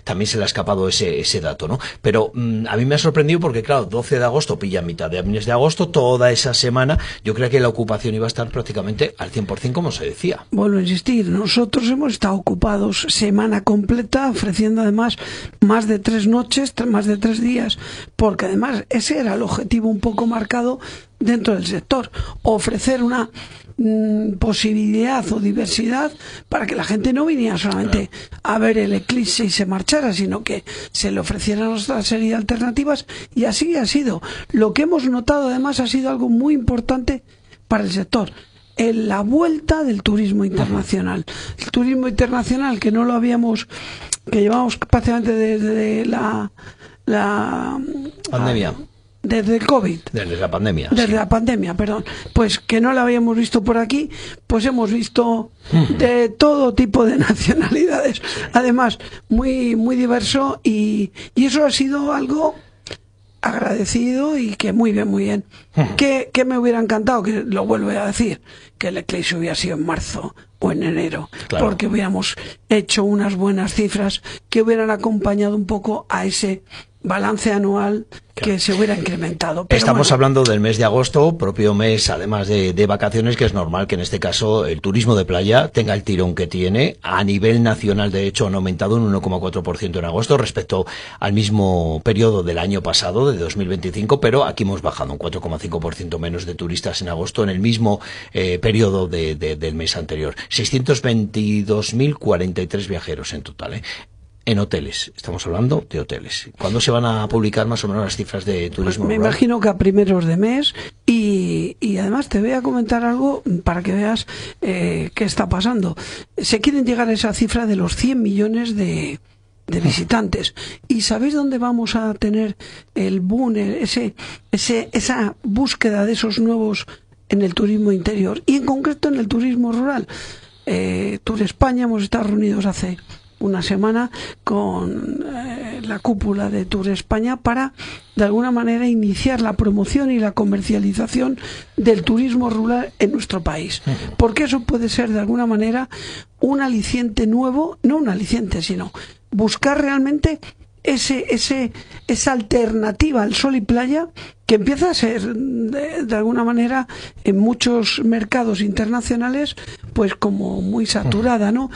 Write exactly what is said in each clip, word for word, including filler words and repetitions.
también se le ha escapado ese, ese dato, ¿no? Pero mmm, a mí me ha sorprendido porque, claro, doce de agosto pilla mitad de mes de agosto, toda esa semana, yo creo que la ocupación iba a estar prácticamente al cien por cien, como se decía. Vuelvo a insistir, nosotros hemos estado ocupados semana completa, ofreciendo además más de tres noches, más de tres días, porque además ese era el objetivo un poco marcado dentro del sector, ofrecer una mmm, posibilidad o diversidad para que la gente no viniera solamente a ver el eclipse y se marchara, sino que se le ofrecieran otra serie de alternativas, y así ha sido. Lo que hemos notado además ha sido algo muy importante para el sector: en la vuelta del turismo internacional. El turismo internacional, que no lo habíamos, que llevamos prácticamente desde la, la pandemia. Ah, desde el COVID. Desde la pandemia. Desde sí. la pandemia, perdón. Pues que no la habíamos visto por aquí, pues hemos visto de todo tipo de nacionalidades. Además, muy, muy diverso, y, y eso ha sido algo agradecido y que muy bien, muy bien. que, que me hubiera encantado, que lo vuelvo a decir, que el eclipse hubiera sido en marzo o en enero, claro, porque hubiéramos hecho unas buenas cifras que hubieran acompañado un poco a ese balance anual, claro, que se hubiera incrementado. Pero Estamos bueno, hablando del mes de agosto, propio mes además de, de vacaciones, que es normal que en este caso el turismo de playa tenga el tirón que tiene. A nivel nacional, de hecho, han aumentado un uno coma cuatro por ciento en agosto respecto al mismo periodo del año pasado, de dos mil veinticinco, pero aquí hemos bajado un cuatro coma cinco por ciento menos de turistas en agosto en el mismo eh, periodo de, de, del mes anterior. seiscientos veintidós mil cuarenta y tres viajeros en total, ¿eh? En hoteles, estamos hablando de hoteles. ¿Cuándo se van a publicar más o menos las cifras de turismo pues me rural? imagino que a primeros de mes, y, y además te voy a comentar algo para que veas eh, qué está pasando. Se quieren llegar a esa cifra de los cien millones de, de visitantes. ¿Y sabéis dónde vamos a tener el boom, ese, ese, esa búsqueda de esos nuevos en el turismo interior y en concreto en el turismo rural? Eh, Tour España, hemos estado reunidos hace una semana con eh, la cúpula de Tour España para, de alguna manera, iniciar la promoción y la comercialización del turismo rural en nuestro país. Porque eso puede ser, de alguna manera, un aliciente nuevo, no un aliciente, sino buscar realmente ese, ese, esa alternativa al sol y playa, que empieza a ser, de, de alguna manera, en muchos mercados internacionales, pues como muy saturada, ¿no?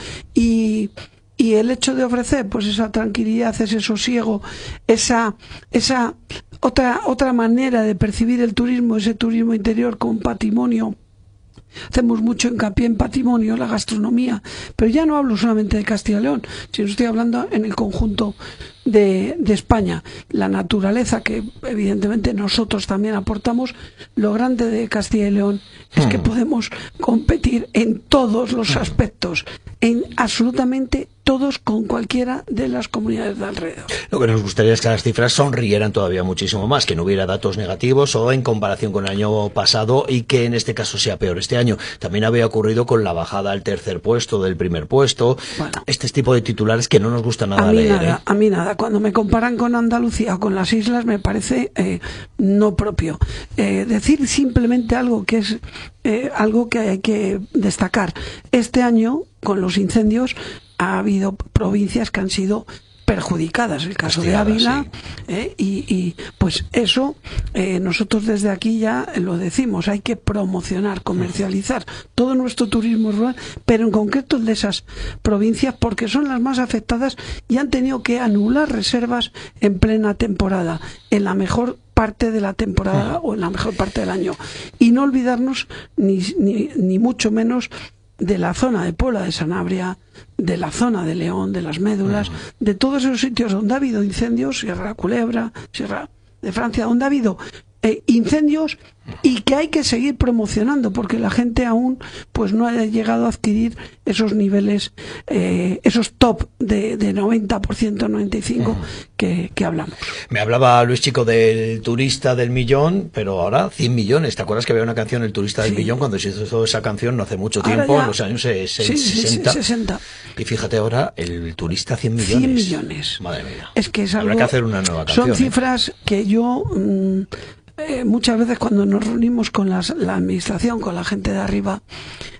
Y Y el hecho de ofrecer pues esa tranquilidad, ese sosiego, esa esa otra otra manera de percibir el turismo, ese turismo interior con patrimonio. Hacemos mucho hincapié en patrimonio, la gastronomía, pero ya no hablo solamente de Castilla y León, sino estoy hablando en el conjunto de, de España. La naturaleza, que evidentemente nosotros también aportamos. Lo grande de Castilla y León es que podemos competir en todos los aspectos, en absolutamente todos, con cualquiera de las comunidades de alrededor. Lo que nos gustaría es que las cifras sonrieran todavía muchísimo más, que no hubiera datos negativos o en comparación con el año pasado, y que en este caso sea peor este año. También había ocurrido con la bajada al tercer puesto del primer puesto. Bueno, este tipo de titulares que no nos gusta nada a mí leer. Nada, ¿eh? A mí nada. Cuando me comparan con Andalucía o con las islas, me parece eh, no propio. Eh, decir simplemente algo que es eh, algo que hay que destacar. Este año, con los incendios, ha habido provincias que han sido perjudicadas, el caso de Ávila, sí. eh, y, y pues eso eh, nosotros desde aquí ya lo decimos, hay que promocionar, comercializar todo nuestro turismo rural, pero en concreto el de esas provincias, porque son las más afectadas y han tenido que anular reservas en plena temporada, en la mejor parte de la temporada o en la mejor parte del año, y no olvidarnos ni, ni, ni mucho menos de la zona de Puebla de Sanabria, de la zona de León, de las Médulas, uh-huh. de todos esos sitios donde ha habido incendios, Sierra de Culebra, Sierra de Francia, donde ha habido eh, incendios, y que hay que seguir promocionando, porque la gente aún pues no ha llegado a adquirir esos niveles, eh, esos top de, de noventa por ciento, noventa y cinco por ciento uh-huh. que, que hablamos. Me hablaba Luis Chico del turista del millón, pero ahora cien millones. ¿Te acuerdas que había una canción, El turista del sí. millón, cuando se hizo esa canción no hace mucho tiempo, ya, en los años se, se, sí, sesenta? Sí, sí, sesenta. Y fíjate ahora, el turista cien millones. cien millones. Madre mía. Es que es algo, habrá que hacer una nueva canción. Son cifras ¿eh? que yo... Mmm, Eh, muchas veces cuando nos reunimos con las, la administración, con la gente de arriba,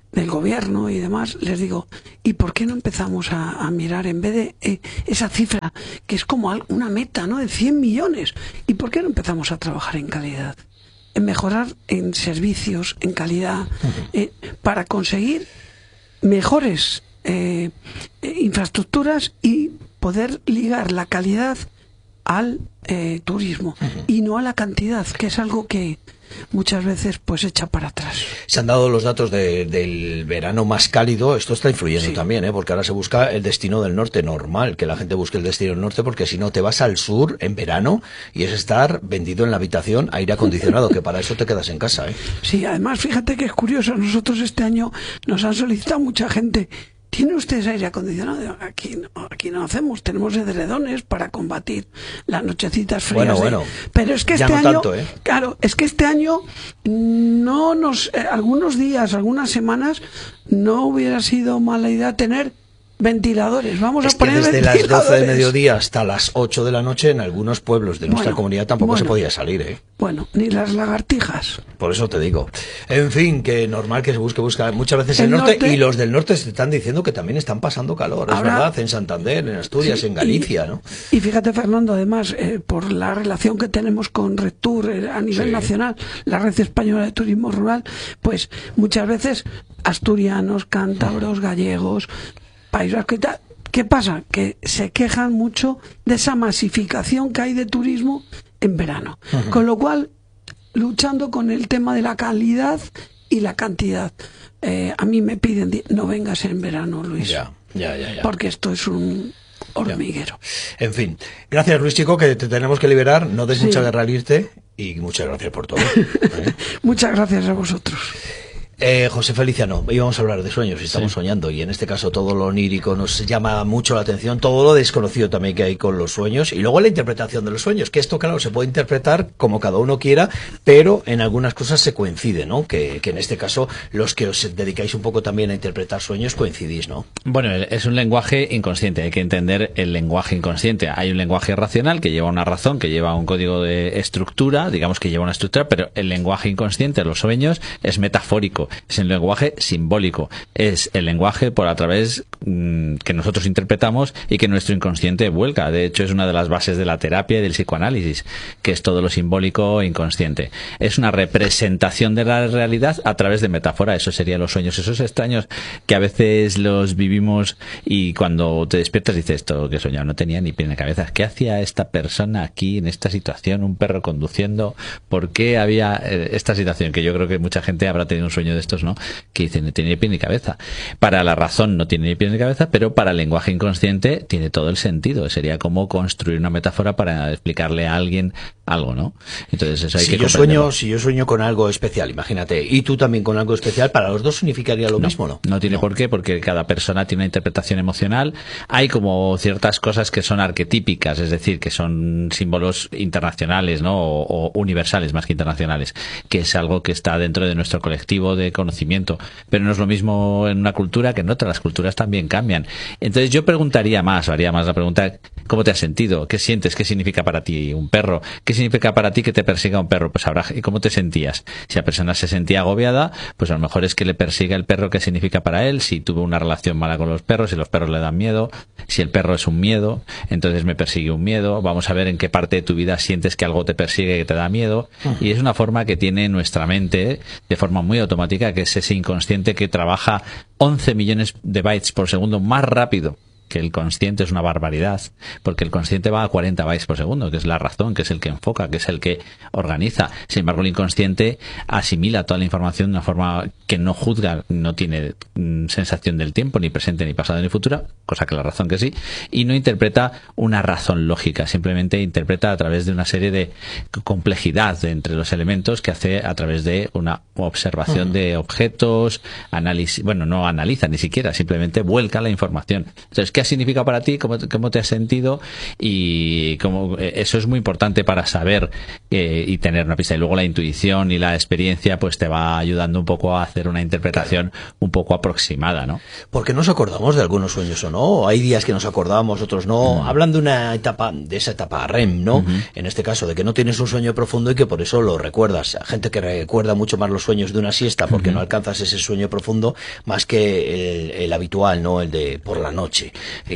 del gobierno y demás, les digo, ¿y por qué no empezamos a, a mirar en vez de eh, esa cifra que es como una meta, ¿no?, de cien millones? ¿Y por qué no empezamos a trabajar en calidad? En mejorar en servicios, en calidad, eh, para conseguir mejores eh, eh, infraestructuras y poder ligar la calidad al eh, turismo y no a la cantidad, que es algo que muchas veces pues echa para atrás. Se han dado los datos de, del verano más cálido. Esto está influyendo sí. también, ¿eh? Porque ahora se busca el destino del norte, normal que la gente busque el destino del norte, porque si no te vas al sur en verano y es estar vendido en la habitación aire acondicionado, que para eso te quedas en casa, ¿eh? Sí, además fíjate que es curioso, nosotros este año nos han solicitado mucha gente: ¿tiene ustedes aire acondicionado? Aquí no, aquí no hacemos, tenemos edredones para combatir las nochecitas frías. Bueno, bueno. De... Pero es que este no año, tanto, ¿eh? claro, es que este año no nos, eh, algunos días, algunas semanas, no hubiera sido mala idea tener ventiladores. Vamos es a poner que desde ventiladores. las doce de mediodía hasta las ocho de la noche en algunos pueblos de nuestra bueno, comunidad tampoco bueno, se podía salir, ¿eh? Bueno, ni las lagartijas. Por eso te digo. En fin, que normal que se busque, busca muchas veces el, el norte, norte, y los del norte se están diciendo que también están pasando calor, ahora, es verdad, en Santander, en Asturias, sí, en Galicia, y, ¿no? Y fíjate, Fernando, además, eh, por la relación que tenemos con RedTour eh, a nivel sí. nacional, la Red Española de Turismo Rural, pues muchas veces asturianos, cántabros, gallegos, País Vasco y tal. ¿Qué pasa? Que se quejan mucho de esa masificación que hay de turismo en verano. Uh-huh. Con lo cual, luchando con el tema de la calidad y la cantidad. Eh, a mí me piden, no vengas en verano, Luis. Ya, ya, ya, ya. Porque esto es un hormiguero. Ya. En fin. Gracias, Luis Chico, que te tenemos que liberar. No des sí. mucha guerra al irte. Y muchas gracias por todo. ¿eh? Muchas gracias a vosotros. Eh, José Feliciano, íbamos a hablar de sueños y estamos sí. soñando, y en este caso todo lo onírico nos llama mucho la atención, todo lo desconocido también que hay con los sueños, y luego la interpretación de los sueños, que esto claro se puede interpretar como cada uno quiera, pero en algunas cosas se coincide, ¿no? Que, que en este caso los que os dedicáis un poco también a interpretar sueños coincidís, ¿no? Bueno, es un lenguaje inconsciente, hay que entender el lenguaje inconsciente. Hay un lenguaje racional que lleva una razón, que lleva un código de estructura, digamos que lleva una estructura, pero el lenguaje inconsciente, los sueños, es metafórico. Es el lenguaje simbólico, es el lenguaje por a través mmm, que nosotros interpretamos y que nuestro inconsciente vuelca. De hecho, es una de las bases de la terapia y del psicoanálisis, que es todo lo simbólico e inconsciente. Es una representación de la realidad a través de metáfora. Eso serían los sueños, esos extraños que a veces los vivimos y cuando te despiertas dices, esto que he soñado no tenía ni pie ni cabeza. ¿Qué hacía esta persona aquí en esta situación? Un perro conduciendo. ¿Por qué había eh, esta situación? Que yo creo que mucha gente habrá tenido un sueño de estos, ¿no? Que dice, no tiene ni pie ni cabeza. Para la razón no tiene ni pie ni cabeza, pero para el lenguaje inconsciente tiene todo el sentido. Sería como construir una metáfora para explicarle a alguien algo, ¿no? Entonces eso hay si que yo sueño, si yo sueño con algo especial, imagínate, y tú también con algo especial, para los dos significaría lo no, mismo, ¿no? No tiene no. por qué, porque cada persona tiene una interpretación emocional. Hay como ciertas cosas que son arquetípicas, es decir, que son símbolos internacionales, ¿no? O, o universales más que internacionales, que es algo que está dentro de nuestro colectivo de conocimiento. Pero no es lo mismo en una cultura que en otra. Las culturas también cambian. Entonces yo preguntaría más, o haría más la pregunta, ¿cómo te has sentido? ¿Qué sientes? ¿Qué significa para ti un perro? ¿Qué significa para ti que te persiga un perro? Pues habrá, ¿y cómo te sentías? Si la persona se sentía agobiada, pues a lo mejor es que le persiga el perro, ¿qué significa para él? Si tuvo una relación mala con los perros, si los perros le dan miedo, si el perro es un miedo, entonces me persigue un miedo. Vamos a ver en qué parte de tu vida sientes que algo te persigue, que te da miedo. Uh-huh. Y es una forma que tiene nuestra mente, de forma muy automática, que es ese inconsciente que trabaja once millones de bytes por segundo más rápido que el consciente. Es una barbaridad, porque el consciente va a cuarenta bytes por segundo, que es la razón, que es el que enfoca, que es el que organiza. Sin embargo, el inconsciente asimila toda la información de una forma que no juzga, no tiene mm, sensación del tiempo, ni presente, ni pasado, ni futuro, cosa que la razón que sí, y no interpreta una razón lógica, simplemente interpreta a través de una serie de complejidad entre los elementos que hace a través de una observación uh-huh. de objetos, análisis, bueno, no analiza ni siquiera, simplemente vuelca la información. Entonces, ¿qué qué ha significado para ti, cómo, cómo te has sentido, y cómo, eso es muy importante para saber eh, y tener una pista. Y luego la intuición y la experiencia pues te va ayudando un poco a hacer una interpretación claro. un poco aproximada, ¿no? Porque nos acordamos de algunos sueños o no, hay días que nos acordamos, otros no. Mm. Hablan de una etapa, de esa etapa R E M, ¿no? Uh-huh. En este caso, de que no tienes un sueño profundo y que por eso lo recuerdas. Gente que recuerda mucho más los sueños de una siesta porque uh-huh. no alcanzas ese sueño profundo más que el, el habitual, ¿no? El de por la noche. Y,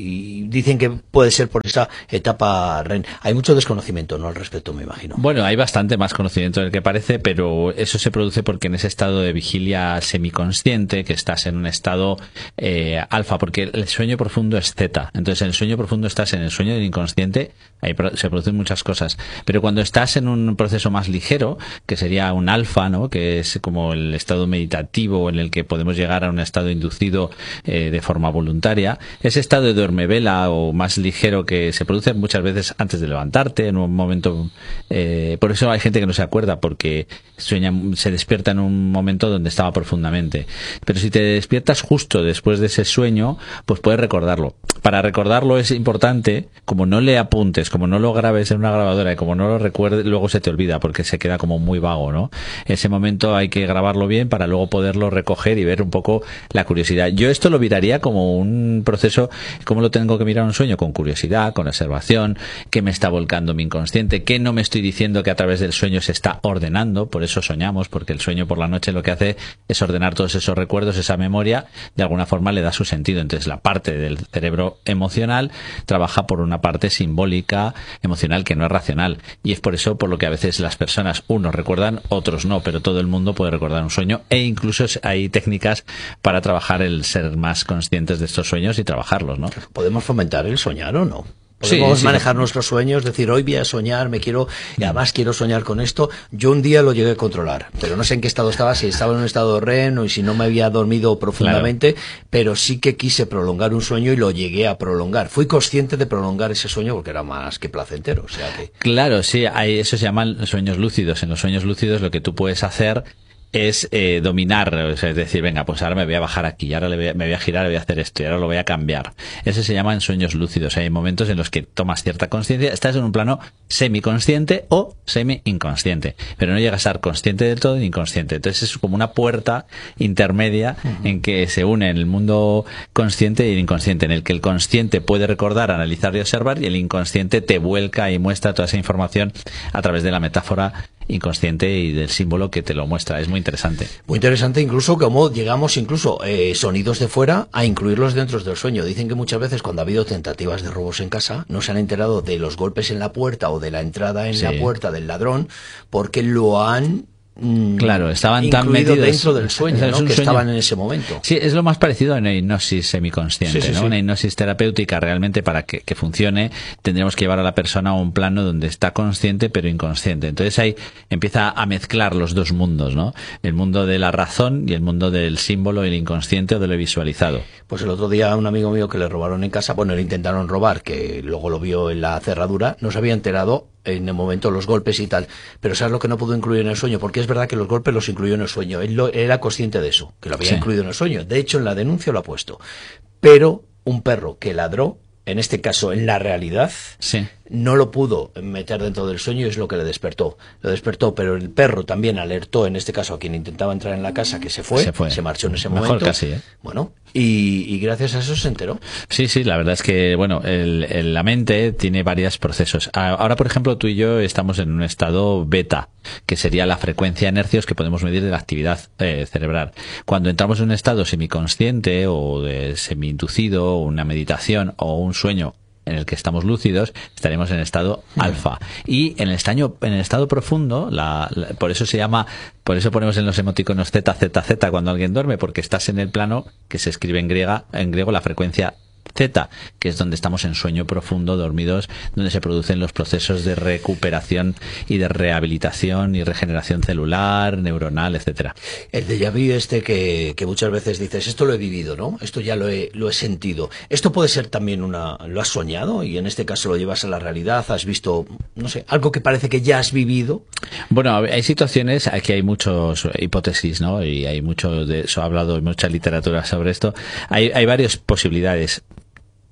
y dicen que puede ser por esa etapa R E M. Hay mucho desconocimiento, ¿no? Al respecto, me imagino. Bueno, hay bastante más conocimiento del que parece, pero eso se produce porque en ese estado de vigilia semiconsciente, que estás en un estado eh, alfa, porque el sueño profundo es zeta. Entonces, en el sueño profundo estás en el sueño del inconsciente, ahí se producen muchas cosas. Pero cuando estás en un proceso más ligero, que sería un alfa, ¿no? Que es como el estado meditativo en el que podemos llegar a un estado inducido eh, de forma voluntaria, ese estado de dormevela o más ligero que se produce muchas veces antes de levantarte, en un momento... Eh, por eso hay gente que no se acuerda, porque sueña, se despierta en un momento donde estaba profundamente. Pero si te despiertas justo después de ese sueño, pues puedes recordarlo. Para recordarlo es importante, como no le apuntes, como no lo grabes en una grabadora y como no lo recuerdes, luego se te olvida porque se queda como muy vago, ¿no? Ese momento hay que grabarlo bien para luego poderlo recoger y ver un poco la curiosidad. Yo esto lo miraría como un proceso, ¿cómo lo tengo que mirar un sueño? Con curiosidad, con observación, qué me está volcando mi inconsciente, qué no me estoy diciendo que a través del sueño se está ordenando, por eso soñamos, porque el sueño por la noche lo que hace es ordenar todos esos recuerdos, esa memoria, de alguna forma le da su sentido. Entonces la parte del cerebro emocional trabaja por una parte simbólica, emocional, que no es racional, y es por eso por lo que a veces las personas, unos recuerdan, otros no, pero todo el mundo puede recordar un sueño, e incluso hay técnicas para trabajar el ser más conscientes de estos sueños y trabajarlos, ¿no? ¿Podemos fomentar el soñar o no? Podemos sí, sí, manejar nuestros sueños, decir, hoy voy a soñar, me quiero, y además quiero soñar con esto. Yo un día lo llegué a controlar, pero no sé en qué estado estaba, si estaba en un estado de R E M o si no me había dormido profundamente, claro. Pero sí que quise prolongar un sueño y lo llegué a prolongar. Fui consciente de prolongar ese sueño porque era más que placentero. O sea que... Claro, sí, hay, eso se llaman sueños lúcidos. En los sueños lúcidos lo que tú puedes hacer es eh, dominar, o sea, es decir, venga, pues ahora me voy a bajar aquí, y ahora le voy a, me voy a girar, voy a hacer esto, y ahora lo voy a cambiar. Eso se llaman sueños lúcidos. Hay momentos en los que tomas cierta conciencia, estás en un plano semiconsciente o semi-inconsciente, pero no llegas a ser consciente del todo ni inconsciente. Entonces es como una puerta intermedia uh-huh. en que se une el mundo consciente y el inconsciente, en el que el consciente puede recordar, analizar y observar, y el inconsciente te vuelca y muestra toda esa información a través de la metáfora inconsciente y del símbolo que te lo muestra. Es muy interesante. Muy interesante, incluso cómo llegamos incluso eh, sonidos de fuera a incluirlos dentro del sueño. Dicen que muchas veces cuando ha habido tentativas de robos en casa no se han enterado de los golpes en la puerta o de la entrada en sí. la puerta del ladrón porque lo han Claro, estaban tan metidos dentro del sueño, ¿no? Que sueño. Estaban en ese momento. Sí, es lo más parecido a una hipnosis semiconsciente, sí, sí, ¿no? Sí. Una hipnosis terapéutica. Realmente, para que, que funcione, tendríamos que llevar a la persona a un plano donde está consciente pero inconsciente. Entonces ahí empieza a mezclar los dos mundos, ¿no? El mundo de la razón y el mundo del símbolo, el inconsciente o de lo visualizado. Pues el otro día un amigo mío que le robaron en casa, bueno, le intentaron robar, que luego lo vio en la cerradura, no se había enterado en el momento los golpes y tal, pero ¿sabes lo que no pudo incluir en el sueño? Porque es verdad que los golpes los incluyó en el sueño, él, lo, él era consciente de eso, que lo había sí. incluido en el sueño, de hecho en la denuncia lo ha puesto, pero un perro que ladró, en este caso en la realidad, sí. no lo pudo meter dentro del sueño y es lo que le despertó. Lo despertó, pero el perro también alertó, en este caso a quien intentaba entrar en la casa, que se fue, se, fue. se marchó en ese Mejor momento. Casi, ¿eh? Bueno, y, y gracias a eso se enteró. Sí, sí, la verdad es que, bueno, el, el, la mente tiene varios procesos. Ahora, por ejemplo, tú y yo estamos en un estado beta, que sería la frecuencia de hercios que podemos medir de la actividad eh, cerebral. Cuando entramos en un estado semiconsciente o de semi-inducido, una meditación o un sueño en el que estamos lúcidos, estaremos en estado uh-huh. alfa. Y en el estado, en el estado profundo, la, la, por eso se llama, por eso ponemos en los emoticonos Z, Z, Z cuando alguien duerme, porque estás en el plano que se escribe en griega, en griego la frecuencia Z, que es donde estamos en sueño profundo, dormidos, donde se producen los procesos de recuperación y de rehabilitación y regeneración celular, neuronal, etcétera. El déjà vu este que, que muchas veces dices, esto lo he vivido, ¿no? Esto ya lo he, lo he sentido. Esto puede ser también una, lo has soñado y en este caso lo llevas a la realidad, has visto, no sé, algo que parece que ya has vivido. Bueno, hay situaciones, aquí hay muchas hipótesis, ¿no? Y hay mucho de eso, ha hablado mucha literatura sobre esto. Hay, hay varias posibilidades.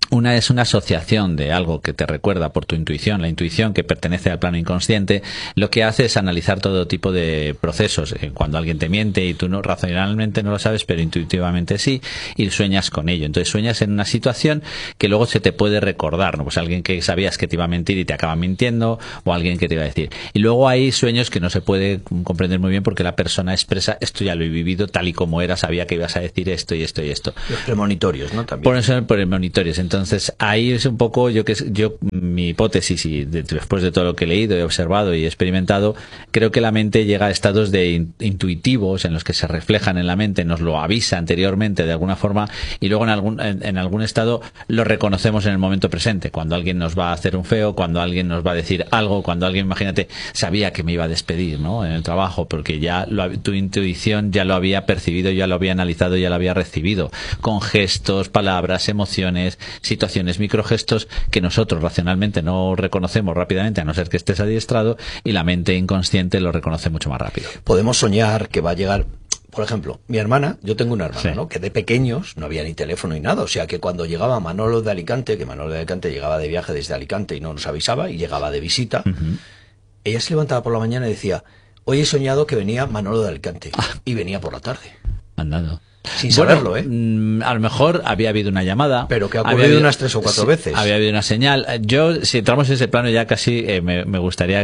Una es una asociación de algo que te recuerda por tu intuición, la intuición que pertenece al plano inconsciente, lo que hace es analizar todo tipo de procesos. Cuando alguien te miente y tú no racionalmente no lo sabes, pero intuitivamente sí, y sueñas con ello. Entonces sueñas en una situación que luego se te puede recordar, ¿no? Pues alguien que sabías que te iba a mentir y te acaba mintiendo, o alguien que te iba a decir. Y luego hay sueños que no se puede comprender muy bien porque la persona expresa, esto ya lo he vivido tal y como era, sabía que ibas a decir esto y esto y esto. Los premonitorios, ¿no? También. Por eso, premonitorios. Entonces, ahí es un poco, yo que yo mi hipótesis, y de, después de todo lo que he leído, he observado y he experimentado, creo que la mente llega a estados de in, intuitivos en los que se reflejan en la mente, nos lo avisa anteriormente de alguna forma, y luego en algún, en, en algún estado lo reconocemos en el momento presente, cuando alguien nos va a hacer un feo, cuando alguien nos va a decir algo, cuando alguien, imagínate, sabía que me iba a despedir, ¿no? En el trabajo, porque ya lo, tu intuición ya lo había percibido, ya lo había analizado, ya lo había recibido, con gestos, palabras, emociones, situaciones, microgestos que nosotros racionalmente no reconocemos rápidamente, a no ser que estés adiestrado, y la mente inconsciente lo reconoce mucho más rápido. Podemos soñar que va a llegar, por ejemplo, mi hermana, yo tengo una hermana, sí, ¿no? Que de pequeños no había ni teléfono ni nada, o sea que cuando llegaba Manolo de Alicante, que Manolo de Alicante llegaba de viaje desde Alicante y no nos avisaba, y llegaba de visita, uh-huh. Ella se levantaba por la mañana y decía, hoy he soñado que venía Manolo de Alicante, ah. y venía por la tarde. Andando. Sin saberlo, bueno, ¿eh? A lo mejor había habido una llamada. Pero que ha ocurrido habido, unas tres o cuatro sí, veces. Había habido una señal. Yo, si entramos en ese plano, ya casi eh, me, me gustaría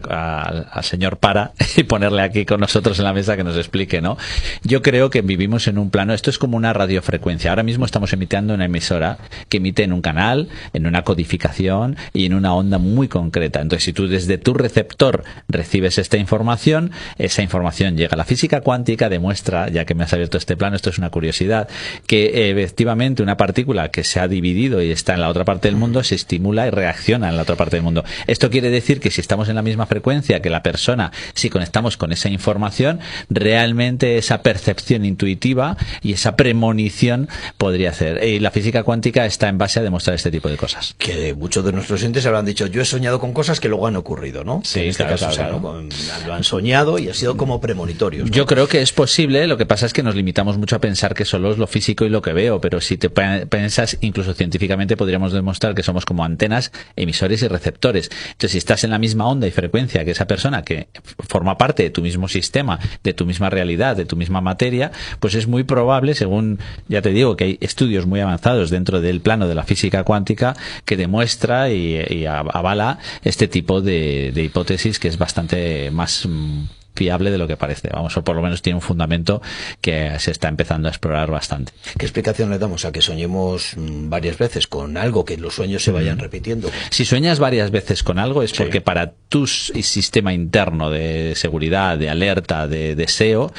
al señor Para y ponerle aquí con nosotros en la mesa que nos explique, ¿no? Yo creo que vivimos en un plano, esto es como una radiofrecuencia. Ahora mismo estamos emitiendo una emisora que emite en un canal, en una codificación y en una onda muy concreta. Entonces, si tú desde tu receptor recibes esta información, esa información llega a la física cuántica, demuestra, ya que me has abierto este plano, esto es una curiosidad, que eh, efectivamente una partícula que se ha dividido y está en la otra parte del mundo se estimula y reacciona en la otra parte del mundo. Esto quiere decir que si estamos en la misma frecuencia que la persona, si conectamos con esa información, realmente esa percepción intuitiva y esa premonición podría hacer. Y la física cuántica está en base a demostrar este tipo de cosas. Que muchos de nuestros oyentes habrán dicho, yo he soñado con cosas que luego han ocurrido, ¿no? Sí, en este claro, caso, claro, o sea, claro. ¿no? Lo han soñado y ha sido como premonitorios, ¿no? Yo creo que es posible, lo que pasa es que nos limitamos mucho a pensar que solo es lo físico y lo que veo, pero si te piensas, incluso científicamente podríamos demostrar que somos como antenas, emisores y receptores. Entonces, si estás en la misma onda y frecuencia que esa persona que forma parte de tu mismo sistema, de tu misma realidad, de tu misma materia, pues es muy probable, según ya te digo, que hay estudios muy avanzados dentro del plano de la física cuántica que demuestra y, y avala este tipo de, de hipótesis que es bastante más fiable de lo que parece, vamos, o por lo menos tiene un fundamento que se está empezando a explorar bastante. ¿Qué explicación le damos a que soñemos varias veces con algo, que los sueños se vayan repitiendo? Si sueñas varias veces con algo es porque sí, para tu sistema interno de seguridad, de alerta, de deseo,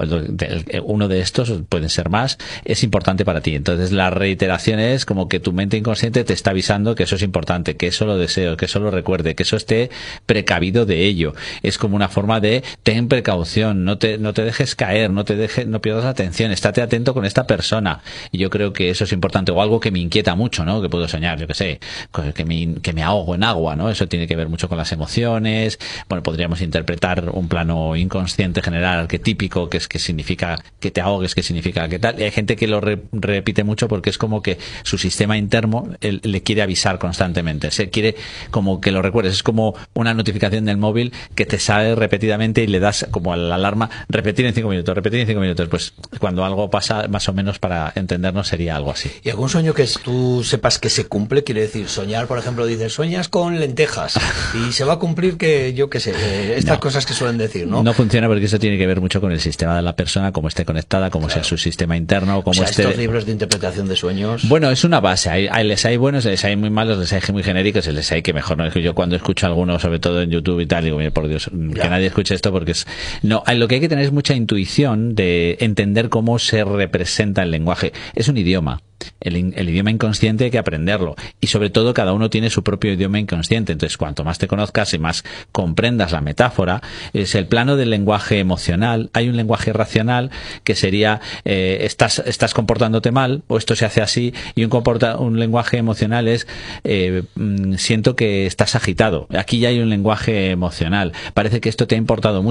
uno de estos, pueden ser más, es importante para ti. Entonces la reiteración es como que tu mente inconsciente te está avisando que eso es importante, que eso lo deseo, que eso lo recuerde, que eso esté precavido de ello. Es como una forma de ten precaución, no te, no te dejes caer, no te dejes, no pierdas la atención, estate atento con esta persona. Y yo creo que eso es importante. O algo que me inquieta mucho, ¿no? Que puedo soñar, yo qué sé, que me, que me ahogo en agua, ¿no? Eso tiene que ver mucho con las emociones. Bueno, podríamos interpretar un plano inconsciente general arquetípico, que es que significa que te ahogues, que significa que tal. Y hay gente que lo re, repite mucho porque es como que su sistema interno él, le quiere avisar constantemente. Se quiere como que lo recuerdes. Es como una notificación del móvil que te sale repetidamente y le das como a la alarma, repetir en cinco minutos, repetir en cinco minutos. Pues cuando algo pasa, más o menos para entendernos sería algo así. ¿Y algún sueño que tú sepas que se cumple? Quiere decir, soñar, por ejemplo, dices, sueñas con lentejas y se va a cumplir que, yo qué sé, eh, estas no, cosas que suelen decir, ¿no? No funciona porque eso tiene que ver mucho con el sistema de la persona, cómo esté conectada, cómo claro. sea su sistema interno, cómo o sea, esté... estos libros de interpretación de sueños... Bueno, es una base. Hay, hay, les hay buenos, les hay muy malos, les hay muy genéricos, les hay que mejor. ¿No? Yo cuando escucho alguno, sobre todo en YouTube y tal, digo, mira, por Dios, ya. que nadie escuche esto porque es... No, lo que hay que tener es mucha intuición de entender cómo se representa el lenguaje. Es un idioma. El, el idioma inconsciente hay que aprenderlo y sobre todo cada uno tiene su propio idioma inconsciente. Entonces cuanto más te conozcas y más comprendas la metáfora, es el plano del lenguaje emocional. Hay un lenguaje racional que sería eh, estás, estás comportándote mal o esto se hace así, y un, comporta, un lenguaje emocional es eh, siento que estás agitado. Aquí ya hay un lenguaje emocional. Parece que esto te ha importado mucho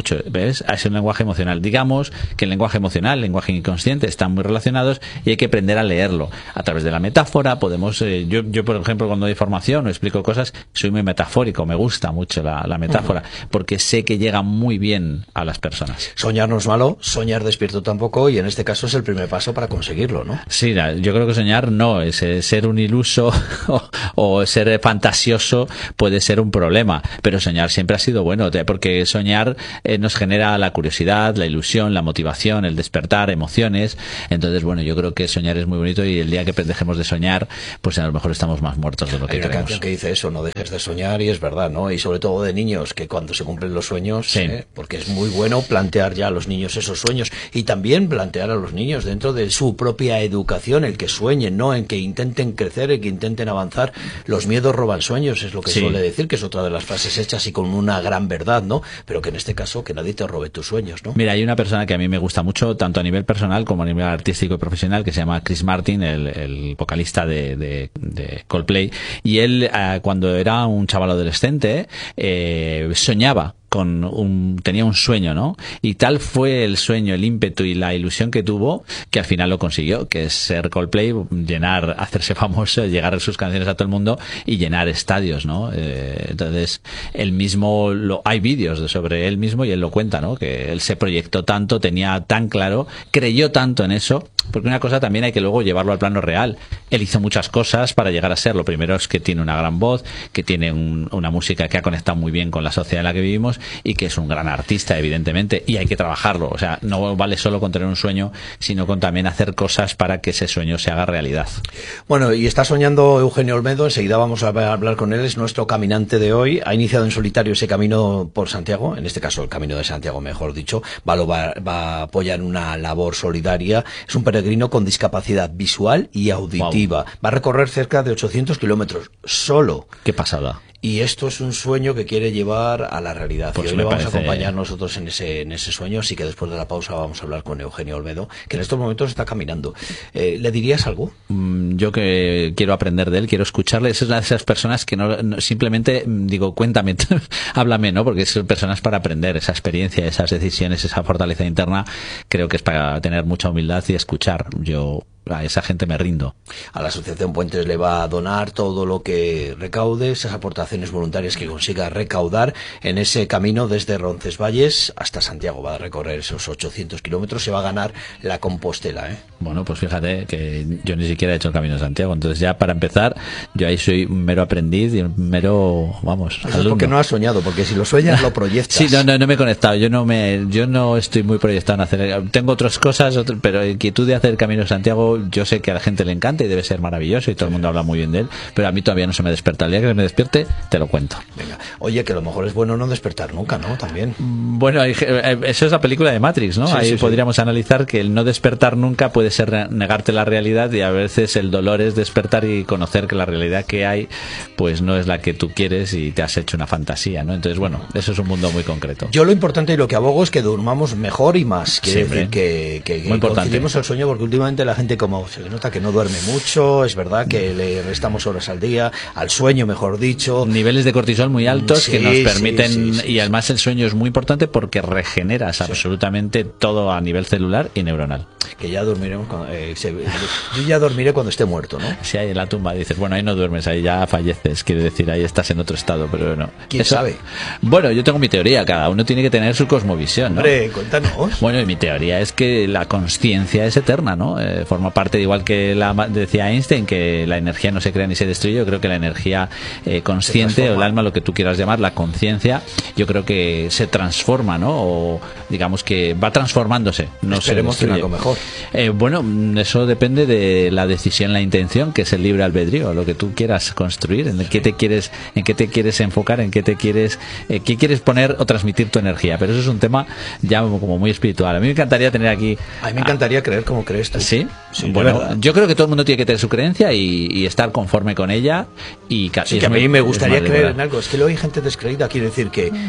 mucho, ¿ves? Es un lenguaje emocional. Digamos que el lenguaje emocional, el lenguaje inconsciente están muy relacionados y hay que aprender a leerlo. A través de la metáfora podemos, eh, yo, yo por ejemplo cuando doy formación o explico cosas, soy muy metafórico, me gusta mucho la, la metáfora, uh-huh. porque sé que llega muy bien a las personas. Soñar no es malo, soñar despierto tampoco, y en este caso es el primer paso para conseguirlo, ¿no? Sí, yo creo que soñar no, es, es ser un iluso o, o ser fantasioso puede ser un problema, pero soñar siempre ha sido bueno, porque soñar eh, nos genera la curiosidad, la ilusión, la motivación, el despertar, emociones. Entonces, bueno, yo creo que soñar es muy bonito, y el día que dejemos de soñar, pues a lo mejor estamos más muertos de lo que Hay una creemos. canción que dice eso, no dejes de soñar, y es verdad, ¿no? Y sobre todo de niños, que cuando se cumplen los sueños, sí. ¿eh? Porque es muy bueno plantear ya a los niños esos sueños, y también plantear a los niños dentro de su propia educación, el que sueñen, ¿no? En que intenten crecer, en que intenten avanzar. Los miedos roban sueños, es lo que sí. suele decir, que es otra de las frases hechas y con una gran verdad, ¿no? Pero que en este caso, que nadie te robe tus sueños, ¿no? Mira, hay una persona que a mí me gusta mucho, tanto a nivel personal como a nivel artístico y profesional, que se llama Chris Martin, el, el vocalista de, de, de Coldplay, y él, eh, cuando era un chaval adolescente, eh, soñaba con un, tenía un sueño, ¿no? Y tal fue el sueño, el ímpetu y la ilusión que tuvo, que al final lo consiguió, que es ser Coldplay, llenar, hacerse famoso, llegar sus canciones a todo el mundo y llenar estadios, ¿no? Eh, entonces, él mismo, lo, hay vídeos sobre él mismo y él lo cuenta, ¿no? Que él se proyectó tanto, tenía tan claro, creyó tanto en eso, porque una cosa también hay que luego llevarlo al plano real. Él hizo muchas cosas para llegar a ser. Lo primero es que tiene una gran voz, que tiene un, una música que ha conectado muy bien con la sociedad en la que vivimos, y que es un gran artista, evidentemente, y hay que trabajarlo. O sea, no vale solo con tener un sueño, sino con también hacer cosas para que ese sueño se haga realidad. Bueno, y está soñando Eugenio Olmedo, enseguida vamos a hablar con él, es nuestro caminante de hoy. Ha iniciado en solitario ese camino por Santiago, en este caso el Camino de Santiago, mejor dicho. Va, lo va, va a apoyar una labor solidaria. Es un peregrino con discapacidad visual y auditiva. Wow. Va a recorrer cerca de ochocientos kilómetros solo. Qué pasada. Y esto es un sueño que quiere llevar a la realidad. Pues y hoy le vamos parece... a acompañar nosotros en ese en ese sueño, así que después de la pausa vamos a hablar con Eugenio Olmedo, que en estos momentos está caminando. Eh, ¿Le dirías algo? Yo que quiero aprender de él, quiero escucharle. Es una de esas personas que no, no simplemente digo, cuéntame, háblame, ¿no? Porque son personas para aprender, esa experiencia, esas decisiones, esa fortaleza interna, creo que es para tener mucha humildad y escuchar. Yo a esa gente me rindo. A la Asociación Puentes le va a donar todo lo que recaude, esas aportaciones voluntarias que consiga recaudar en ese camino desde Roncesvalles hasta Santiago. Va a recorrer esos ochocientos kilómetros, se va a ganar la Compostela, ¿eh? Bueno, pues fíjate que yo ni siquiera he hecho el Camino de Santiago, entonces ya para empezar, yo ahí soy un mero aprendiz y un mero, vamos, eso es porque no has soñado, porque si lo sueñas lo proyectas. Sí, no, no, no me he conectado, yo no me, yo no estoy muy proyectado en hacer, tengo otras cosas, otro, pero inquietud de hacer el Camino de Santiago, yo sé que a la gente le encanta y debe ser maravilloso y todo el mundo habla muy bien de él, pero a mí todavía no se me despierta. El día que me despierte, te lo cuento. Venga, oye, que a lo mejor es bueno no despertar nunca, ¿no? También. Bueno, eso es la película de Matrix, ¿no? Sí, ahí sí, podríamos sí. analizar que el no despertar nunca puede ser negarte la realidad, y a veces el dolor es despertar y conocer que la realidad que hay pues no es la que tú quieres y te has hecho una fantasía, ¿no? Entonces, bueno, eso es un mundo muy concreto. Yo lo importante y lo que abogo es que durmamos mejor y más. Quiere Siempre. decir que, que, muy que conciliemos el sueño, porque últimamente la gente como se le nota que no duerme mucho, es verdad que le restamos horas al día, al sueño mejor dicho. Niveles de cortisol muy altos sí, que nos permiten, sí, sí, sí, y además el sueño es muy importante porque regeneras sí. absolutamente todo a nivel celular y neuronal. Que ya dormiremos cuando, eh, se, yo ya dormiré cuando esté muerto, ¿no? Si hay en la tumba dices, bueno, ahí no duermes, ahí ya falleces, quiere decir, ahí estás en otro estado, pero no. ¿Quién Eso, sabe? Bueno, yo tengo mi teoría, cada uno tiene que tener su cosmovisión, ¿no? Hombre, cuéntanos. Bueno, y mi teoría es que la consciencia es eterna, ¿no? Eh, forma parte, igual que la, decía Einstein, que la energía no se crea ni se destruye. Yo creo que la energía eh, consciente, o el alma, lo que tú quieras llamar, la conciencia, yo creo que se transforma, ¿no? O digamos que va transformándose. No Esperemos que algo mejor. Eh, bueno, eso depende de la decisión, la intención, que es el libre albedrío, lo que tú quieras construir, en qué te quieres, en qué te quieres enfocar, en qué te quieres, eh, qué quieres poner o transmitir tu energía. Pero eso es un tema ya como muy espiritual. A mí me encantaría tener aquí. A mí me encantaría a... creer como crees tú. Sí. Sí, bueno, yo creo que todo el mundo tiene que tener su creencia y, y estar conforme con ella. Y sí, que a mí me gustaría creer en algo. Es que luego hay gente descreída, quiere decir que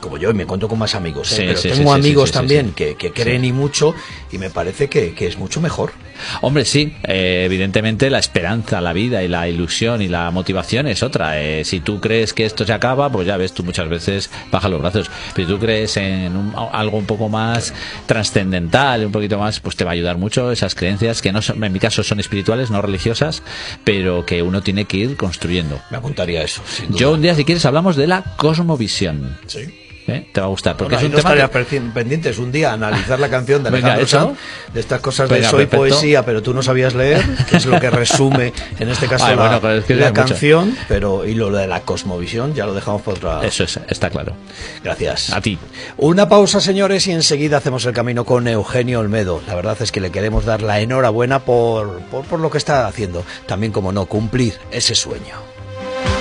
como yo, y me encuentro con más amigos, ¿eh? Sí, pero sí, tengo sí, sí, amigos sí, sí, también sí. que, que creen Sí. y mucho, y me parece que, que es mucho mejor. Hombre, sí, eh, evidentemente la esperanza, la vida y la ilusión y la motivación es otra. Eh, si tú crees que esto se acaba, pues ya ves, tú muchas veces bajas los brazos. Pero si tú crees en un- algo un poco más trascendental, un poquito más, pues te va a ayudar mucho esas creencias que no son, en mi caso son espirituales, no religiosas, pero que uno tiene que ir construyendo. Me apuntaría a eso, sin duda. Yo un día, si quieres, hablamos de la cosmovisión. Sí. ¿Eh? Te va a gustar, porque Bueno, es un ahí no tema estarías que... perci- pendientes un día a analizar la canción de Venga, Alejandro ¿eso? Sanz, de estas cosas Venga, de soy perfecto. poesía, pero tú no sabías leer, que es lo que resume en este caso Ay, la, bueno, pero es que la hay mucho. canción, pero y lo de la cosmovisión ya lo dejamos para otra. Eso es, está claro. Gracias. A ti. Una pausa, señores, y enseguida hacemos el camino con Eugenio Olmedo. La verdad es que le queremos dar la enhorabuena por, por, por lo que está haciendo. También, como no, cumplir ese sueño.